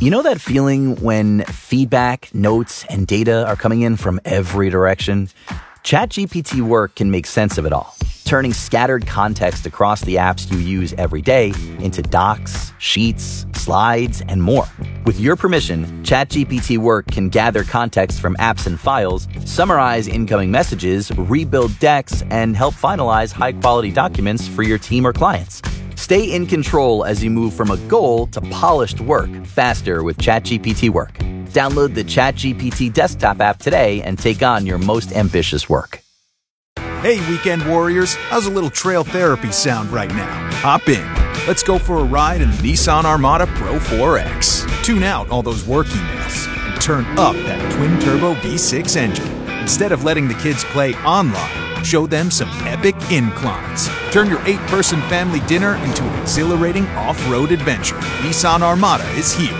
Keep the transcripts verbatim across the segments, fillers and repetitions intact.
You know that feeling when feedback, notes, and data are coming in from every direction? ChatGPT Work can make sense of it all, turning scattered context across the apps you use every day into docs, sheets, slides, and more. With your permission, ChatGPT Work can gather context from apps and files, summarize incoming messages, rebuild decks, and help finalize high-quality documents for your team or clients. Stay in control as you move from a goal to polished work faster with ChatGPT Work. Download the ChatGPT desktop app today and take on your most ambitious work. Hey, weekend warriors, how's a little trail therapy sound right now? Hop in. Let's go for a ride in the Nissan Armada Pro four X. Tune out all those work emails and turn up that twin-turbo V six engine. Instead of letting the kids play online, show them some epic inclines. Turn your eight-person family dinner into an exhilarating off-road adventure. Nissan Armada is here.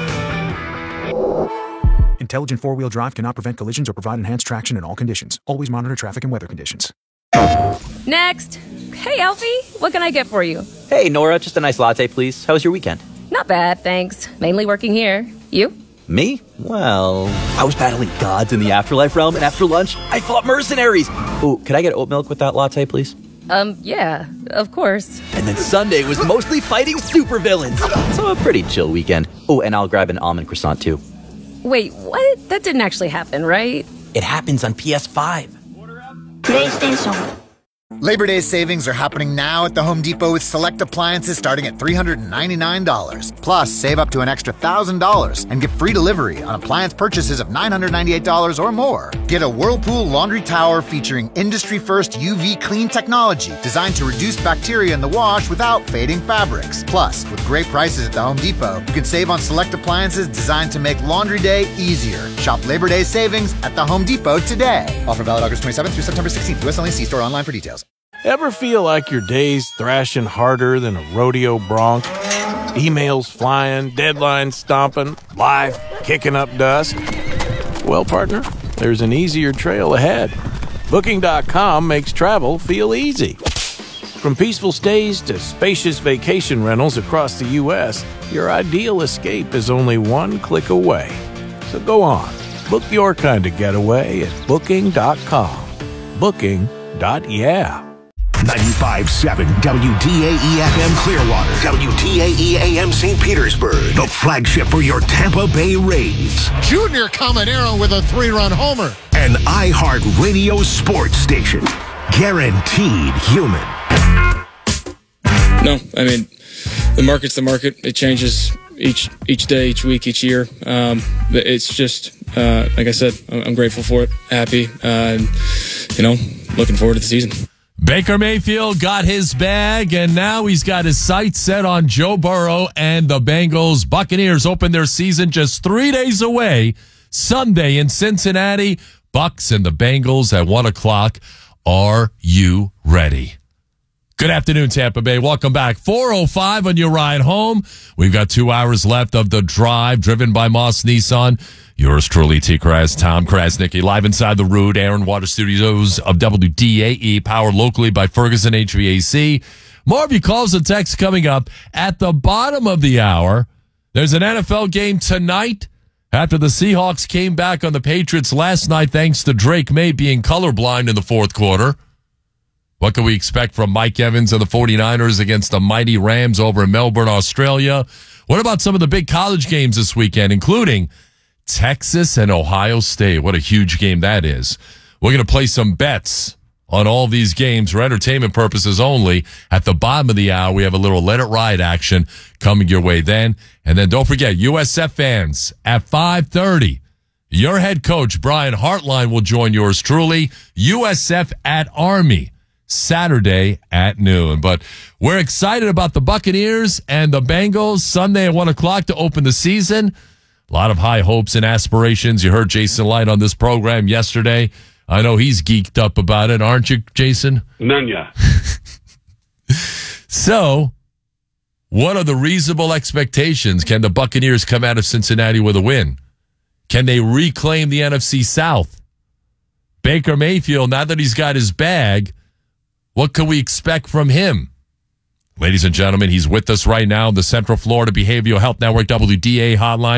Intelligent four-wheel drive cannot prevent collisions or provide enhanced traction in all conditions. Always monitor traffic and weather conditions. Next. Hey, Alfie. What can I get for you? Hey, Nora, just a nice latte, please. How was your weekend? Not bad, thanks. Mainly working here. You? Me? Well, I was battling gods in the afterlife realm, and after lunch, I fought mercenaries. Ooh, could I get oat milk with that latte, please? Um, yeah, of course. And then Sunday was mostly fighting supervillains. So a pretty chill weekend. Oh, and I'll grab an almond croissant, too. Wait, what? That didn't actually happen, right? It happens on P S five. PlayStation. Labor Day savings are happening now at the Home Depot with select appliances starting at three hundred ninety-nine dollars. Plus, save up to an extra one thousand dollars and get free delivery on appliance purchases of nine hundred ninety-eight dollars or more. Get a Whirlpool laundry tower featuring industry-first U V clean technology designed to reduce bacteria in the wash without fading fabrics. Plus, with great prices at the Home Depot, you can save on select appliances designed to make laundry day easier. Shop Labor Day savings at the Home Depot today. Offer valid August twenty-seventh through September sixteenth. U S only. See store online for details. Ever feel like your day's thrashing harder than a rodeo bronc? Emails flying, deadlines stomping, life kicking up dust? Well, partner, there's an easier trail ahead. Booking dot com makes travel feel easy. From peaceful stays to spacious vacation rentals across the U S, your ideal escape is only one click away. So go on, book your kind of getaway at Booking dot com. Booking. Dot yeah. ninety-five point seven W D A E F M Clearwater, W D A E A M Saint Petersburg, the flagship for your Tampa Bay Rays. Junior Caminero with a three-run homer. An iHeart Radio sports station. Guaranteed human. No, I mean, the market's the market. It changes each each day, each week, each year. Um, it's just, uh, like I said, I'm grateful for it, happy, uh, and, you know, looking forward to the season. Baker Mayfield got his bag, and now he's got his sights set on Joe Burrow and the Bengals. Buccaneers open their season just three days away, Sunday in Cincinnati. Bucs and the Bengals at one o'clock. Are you ready? Good afternoon, Tampa Bay. Welcome back. four oh five on your ride home. We've got two hours left of the drive, driven by Moss Nissan. Yours truly, T. Kras, Tom Krasnicki, live inside the Rude Aaron Water Studios of W D A E, powered locally by Ferguson H V A C. More of your calls and texts coming up at the bottom of the hour. There's an N F L game tonight after the Seahawks came back on the Patriots last night thanks to Drake May being colorblind in the fourth quarter. What can we expect from Mike Evans and the 49ers against the mighty Rams over in Melbourne, Australia? What about some of the big college games this weekend, including Texas and Ohio State? What a huge game that is. We're going to play some bets on all these games for entertainment purposes only. At the bottom of the hour, we have a little Let It Ride action coming your way then. And then don't forget, U S F fans, at five thirty, your head coach, Brian Hartline, will join yours truly. U S F at Army, Saturday at noon. But we're excited about the Buccaneers and the Bengals Sunday at one o'clock to open the season. A lot of high hopes and aspirations. You heard Jason Light on this program yesterday. I know he's geeked up about it, aren't you, Jason? None yet. So, what are the reasonable expectations? Can the Buccaneers come out of Cincinnati with a win? Can they reclaim the N F C South? Baker Mayfield, now that he's got his bag, what can we expect from him? Ladies and gentlemen, he's with us right now, the Central Florida Behavioral Health Network W D A hotline.